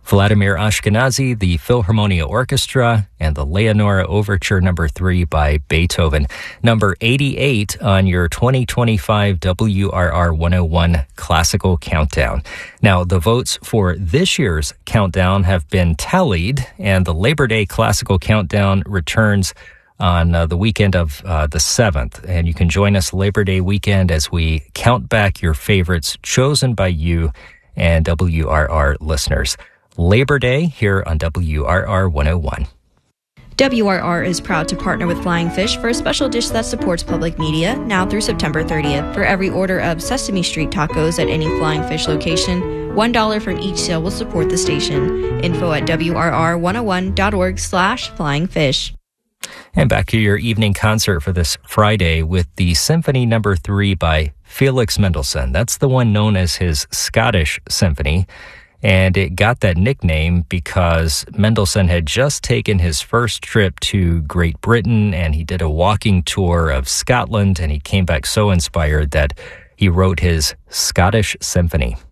Vladimir Ashkenazy, the Philharmonia Orchestra, and the Leonora Overture No. 3 by Beethoven. Number 88 on your 2025 WRR 101 Classical Countdown. Now, the votes for this year's countdown have been tallied, and the Labor Day Classical Countdown returns on the weekend of the 7th. And you can join us Labor Day weekend as we count back your favorites chosen by you and WRR listeners. Labor Day here on WRR 101. WRR is proud to partner with Flying Fish for a special dish that supports public media now through September 30th. For every order of Sesame Street tacos at any Flying Fish location, $1 from each sale will support the station. Info at WRR101.org/flyingfish. And back to your evening concert for this Friday with the Symphony No. 3 by Felix Mendelssohn. That's the one known as his Scottish Symphony. And it got that nickname because Mendelssohn had just taken his first trip to Great Britain, and he did a walking tour of Scotland, and he came back so inspired that he wrote his Scottish Symphony.